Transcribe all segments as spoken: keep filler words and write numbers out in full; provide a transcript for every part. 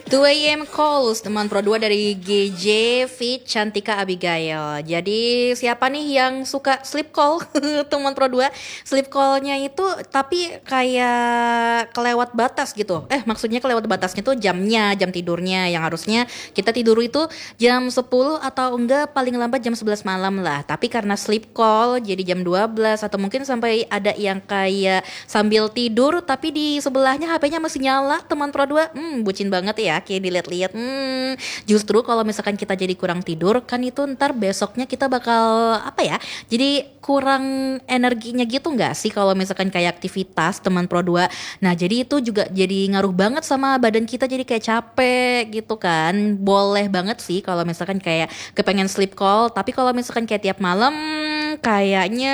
dua a m Calls, teman Pro dua dari G J Fit Cantika Abigail. Jadi siapa nih yang suka sleep call? Teman Pro dua, sleep callnya itu tapi kayak kelewat batas gitu. Eh maksudnya kelewat batasnya tuh jamnya, jam tidurnya yang harusnya kita tidur itu jam sepuluh atau enggak paling lambat jam sebelas malam lah. Tapi karena sleep call jadi jam dua belas atau mungkin sampai ada yang kayak sambil tidur tapi di sebelahnya H P-nya masih nyala, teman Pro dua. Hmm, bucin banget ya, kayak dilihat-lihat. Hmm, justru kalau misalkan kita jadi kurang tidur kan itu ntar besoknya kita bakal apa ya? Jadi kurang energinya gitu nggak sih kalau misalkan kayak aktivitas, teman Pro dua. Nah, jadi itu juga jadi ngaruh banget sama badan kita, jadi kayak capek gitu kan. Boleh banget sih kalau misalkan kayak kepengen sleep call, tapi kalau misalkan kayak tiap malam kayaknya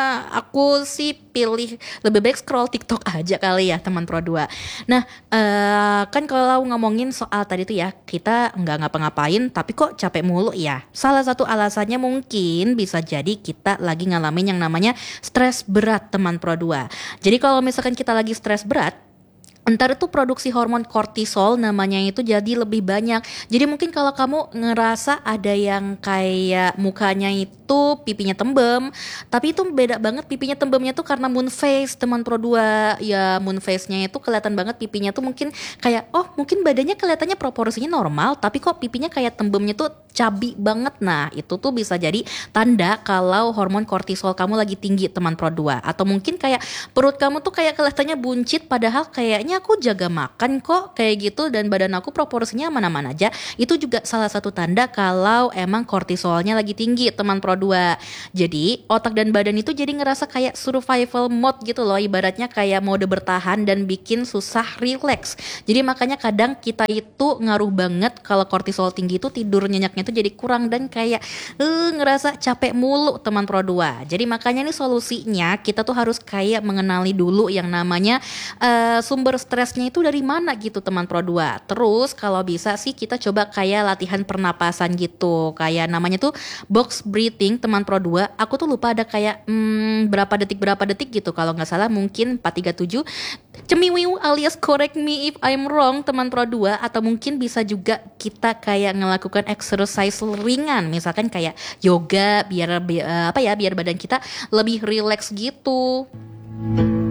aku sih pilih lebih baik scroll TikTok aja kali ya, teman Pro dua. Nah, eh, kan kalau ngomongin soal tadi tuh ya, kita nggak ngapa-ngapain tapi kok capek mulu ya. Salah satu alasannya mungkin bisa jadi kita lagi ngalamin yang namanya stres berat, teman Pro dua. Jadi kalau misalkan kita lagi stres berat, entar itu produksi hormon kortisol namanya itu jadi lebih banyak. Jadi mungkin kalau kamu ngerasa ada yang kayak mukanya itu pipinya tembem, tapi itu beda banget, pipinya tembemnya tuh karena moon face, teman Pro dua. Ya moon face-nya itu kelihatan banget pipinya tuh mungkin kayak oh mungkin badannya kelihatannya proporsinya normal, tapi kok pipinya kayak tembemnya tuh cabi banget. Nah, itu tuh bisa jadi tanda kalau hormon kortisol kamu lagi tinggi, teman Pro dua. Atau mungkin kayak perut kamu tuh kayak kelihatannya buncit padahal kayaknya aku jaga makan kok kayak gitu dan badan aku proporsinya aman-aman aja. Itu juga salah satu tanda kalau emang kortisolnya lagi tinggi, teman Pro dua. Jadi otak dan badan itu jadi ngerasa kayak survival mode gitu loh, ibaratnya kayak mode bertahan dan bikin susah relax. Jadi makanya kadang kita itu ngaruh banget kalau kortisol tinggi itu tidur nyenyaknya itu jadi kurang dan kayak uh, ngerasa capek mulu, teman Pro dua. Jadi makanya nih solusinya kita tuh harus kayak mengenali dulu yang namanya uh, sumber stresnya itu dari mana gitu, teman Pro dua. Terus kalau bisa sih kita coba kayak latihan pernapasan gitu, kayak namanya tuh box breathing, teman Pro dua. Aku tuh lupa ada kayak hmm, berapa detik berapa detik gitu, kalau nggak salah mungkin empat tiga tujuh cemiwiu alias correct me if I'm wrong, teman Pro dua. Atau mungkin bisa juga kita kayak ngelakukan exercise ringan, misalkan kayak yoga biar bi- apa ya biar badan kita lebih relax gitu.